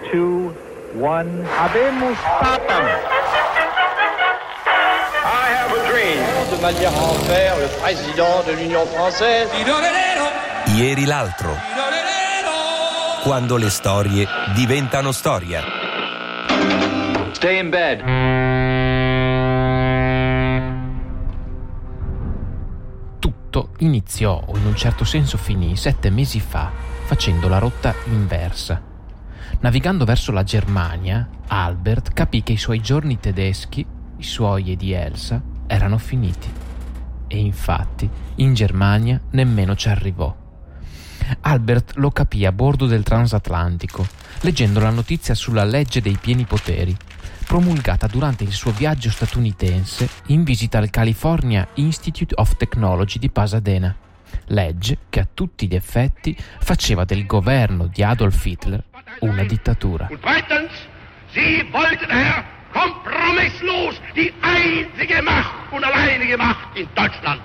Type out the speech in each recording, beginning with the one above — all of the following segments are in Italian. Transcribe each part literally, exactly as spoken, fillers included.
two, one. Habemus Papam. I have a dream. De manière à en faire le président de l'Union française. Ieri l'altro. Quando le storie diventano storia. Stay in bed. Tutto iniziò, o in un certo senso finì, sette mesi fa, facendo la rotta inversa. Navigando verso la Germania, Albert capì che i suoi giorni tedeschi, i suoi e di Elsa, erano finiti. E infatti, in Germania nemmeno ci arrivò. Albert lo capì a bordo del transatlantico, leggendo la notizia sulla legge dei pieni poteri, promulgata durante il suo viaggio statunitense in visita al California Institute of Technology di Pasadena. Legge che a tutti gli effetti faceva del governo di Adolf Hitler una dittatura. Sie wollten er kompromisslos die einzige Macht und alleinige Macht in Deutschland.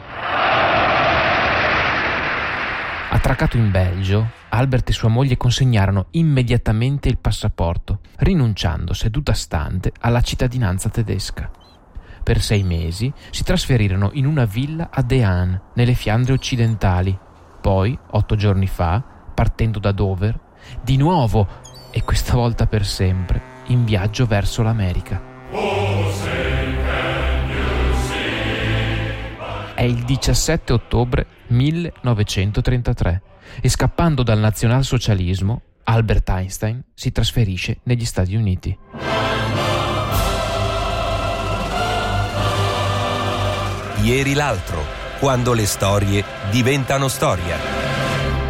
Attraccato in Belgio, Albert e sua moglie consegnarono immediatamente il passaporto, rinunciando seduta stante alla cittadinanza tedesca. Per sei mesi si trasferirono in una villa a De Haan, nelle Fiandre occidentali. Poi, otto giorni fa, partendo da Dover, di nuovo, e questa volta per sempre, in viaggio verso l'America. È il diciassette ottobre millenovecentotrentatré e scappando dal nazionalsocialismo, Albert Einstein si trasferisce negli Stati Uniti. Ieri l'altro, quando le storie diventano storia.